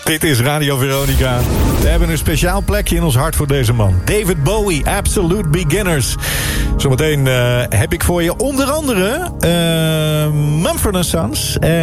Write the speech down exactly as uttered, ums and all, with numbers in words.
Dit is Radio Veronica. We hebben een speciaal plekje in ons hart voor deze man. David Bowie, Absolute Beginners. Zometeen uh, heb ik voor je onder andere uh, Mumford and Sons.